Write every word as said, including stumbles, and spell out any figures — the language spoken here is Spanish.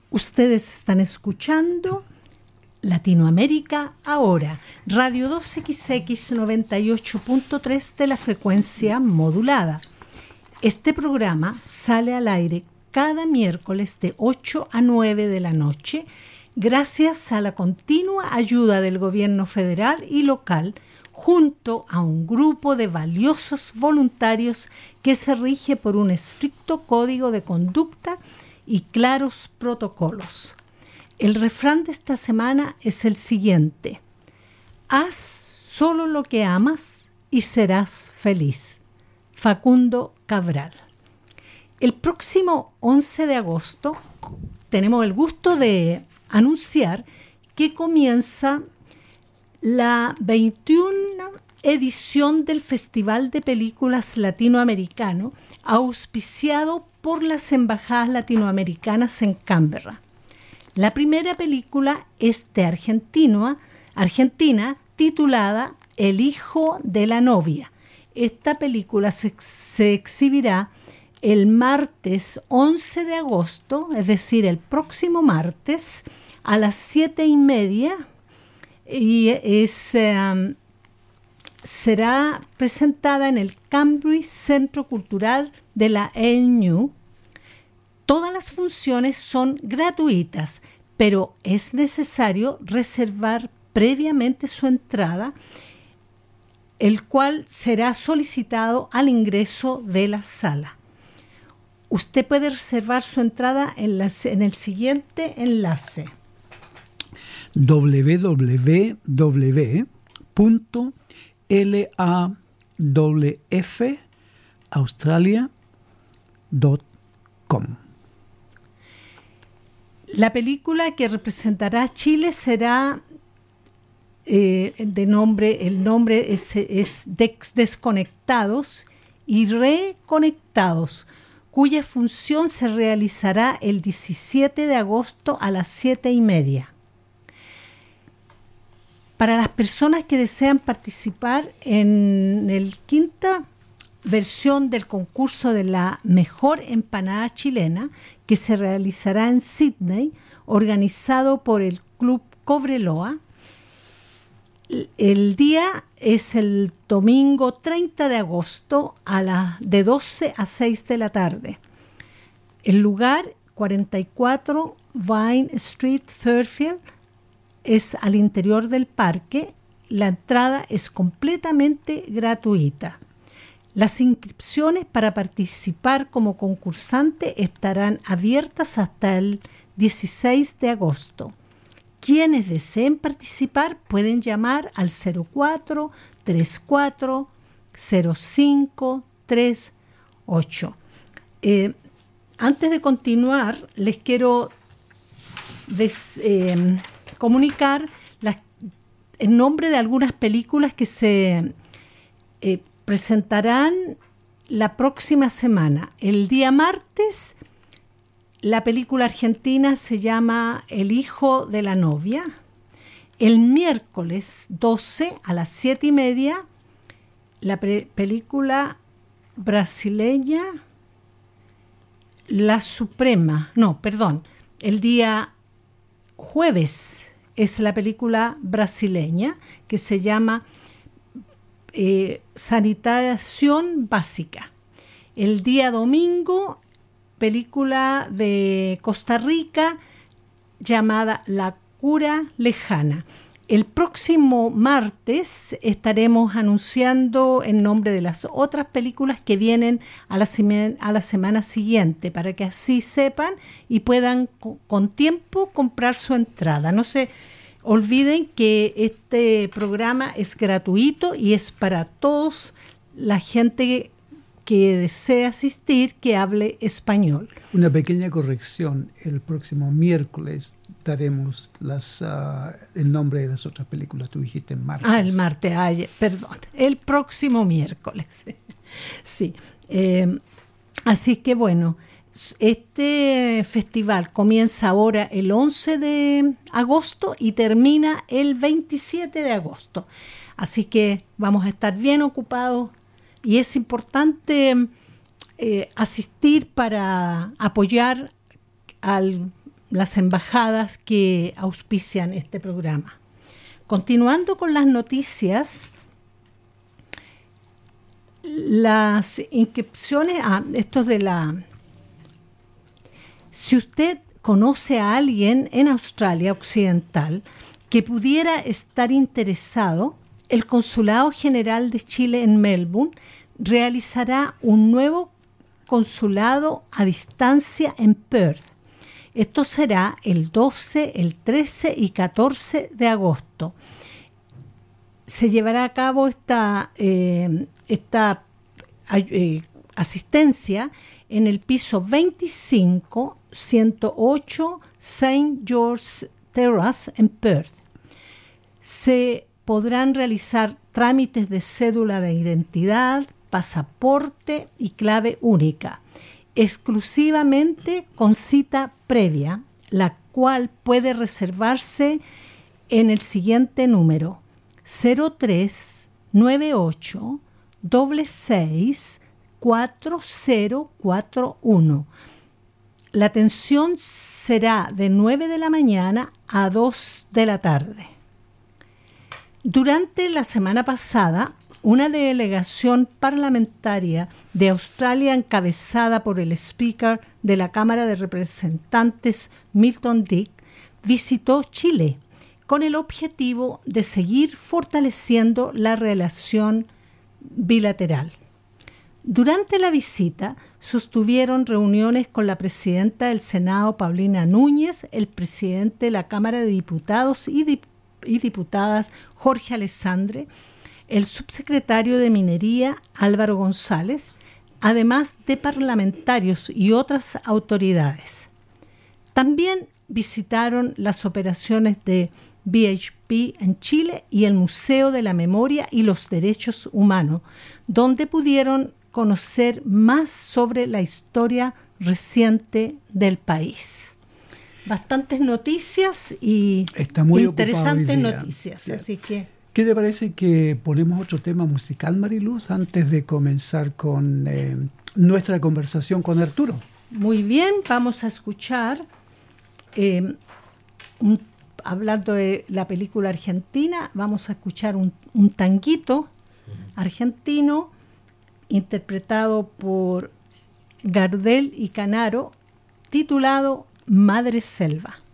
Ustedes están escuchando Latinoamérica Ahora, Radio dos equis equis noventa y ocho punto tres de la frecuencia modulada. Este programa sale al aire cada miércoles de ocho a nueve de la noche, gracias a la continua ayuda del gobierno federal y local, junto a un grupo de valiosos voluntarios que se rige por un estricto código de conducta y claros protocolos. El refrán de esta semana es el siguiente: haz solo lo que amas y serás feliz. Facundo Cabral. El próximo once de agosto tenemos el gusto de anunciar que comienza la veintiuna edición del Festival de Películas Latinoamericano, auspiciado por las embajadas latinoamericanas en Canberra. La primera película es de Argentina, Argentina, titulada El hijo de la novia. Esta película se, se exhibirá el martes once de agosto, es decir, el próximo martes, a las siete y media, y es, um, será presentada en el Cambridge Centro Cultural de la A N U. Todas las funciones son gratuitas, pero es necesario reservar previamente su entrada, el cual será solicitado al ingreso de la sala. Usted puede reservar su entrada en, la, en el siguiente enlace: doble u doble u doble u punto l a w f australia punto com. La película que representará a Chile será eh, de nombre, el nombre es, es Desconectados y Reconectados, cuya función se realizará el diecisiete de agosto a las siete y media. Para las personas que desean participar en el quinta versión del concurso de la mejor empanada chilena, que se realizará en Sydney, organizado por el Club Cobreloa. El día es el domingo treinta de agosto a la, de doce a seis de la tarde. El lugar, cuarenta y cuatro Vine Street, Fairfield, es al interior del parque. La entrada es completamente gratuita. Las inscripciones para participar como concursante estarán abiertas hasta el dieciséis de agosto. Quienes deseen participar pueden llamar al cero cuatro treinta y cuatro cero cinco treinta y ocho. Eh, antes de continuar, les quiero des, eh, comunicar las, el nombre de algunas películas que se eh, presentarán la próxima semana. El día martes, la película argentina se llama El hijo de la novia. El miércoles doce a las siete y media, la pre- película brasileña La Suprema. No, perdón. El día jueves es la película brasileña que se llama Eh, Sanitación Básica. El día domingo, película de Costa Rica llamada La Cura Lejana. El próximo martes estaremos anunciando el nombre de las otras películas que vienen a la, sema- a la semana siguiente, para que así sepan y puedan co- con tiempo comprar su entrada. No se olviden que este programa es gratuito y es para todos la gente que desea asistir, que hable español. Una pequeña corrección: el próximo miércoles daremos las, uh, el nombre de las otras películas. Tú dijiste martes. Ah, el martes, ay, perdón, el próximo miércoles. Sí, eh, así que bueno, este festival comienza ahora el once de agosto y termina el veintisiete de agosto. Así que vamos a estar bien ocupados y es importante eh, asistir para apoyar al las embajadas que auspician este programa. Continuando con las noticias, las inscripciones, ah, esto es de la... Si usted conoce a alguien en Australia Occidental que pudiera estar interesado, el Consulado General de Chile en Melbourne realizará un nuevo consulado a distancia en Perth. Esto será el doce, el trece y catorce de agosto. Se llevará a cabo esta, eh, esta eh, asistencia en el piso veinticinco, ciento ocho Saint George Terrace en Perth. Se podrán realizar trámites de cédula de identidad, pasaporte y clave única, exclusivamente con cita previa, la cual puede reservarse en el siguiente número: cero tres nueve ocho seis seis cuatro cero cuatro uno. La atención será de nueve de la mañana a dos de la tarde. Durante la semana pasada, una delegación parlamentaria de Australia encabezada por el Speaker de la Cámara de Representantes, Milton Dick, visitó Chile con el objetivo de seguir fortaleciendo la relación bilateral. Durante la visita, sostuvieron reuniones con la presidenta del Senado, Paulina Núñez, el presidente de la Cámara de Diputados y, dip- y Diputadas, Jorge Alessandre, el subsecretario de Minería, Álvaro González, además de parlamentarios y otras autoridades. También visitaron las operaciones de B H P en Chile y el Museo de la Memoria y los Derechos Humanos, donde pudieron conocer más sobre la historia reciente del país. Bastantes noticias y Está muy interesantes ocupado hoy día. noticias, Bien. así que... ¿Qué te parece que ponemos otro tema musical, Mariluz, antes de comenzar con eh, nuestra conversación con Arturo? Muy bien, vamos a escuchar, eh, un, hablando de la película argentina, vamos a escuchar un, un tanguito argentino interpretado por Gardel y Canaro, titulado Madre Selva.